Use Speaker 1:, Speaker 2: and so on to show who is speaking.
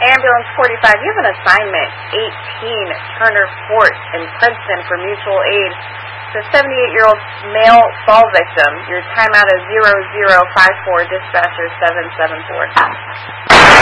Speaker 1: Ambulance 45, you have an assignment, 18, Turner Fort in Princeton for mutual aid. It's a 78-year-old male fall victim. Your timeout is 0054, dispatcher 774.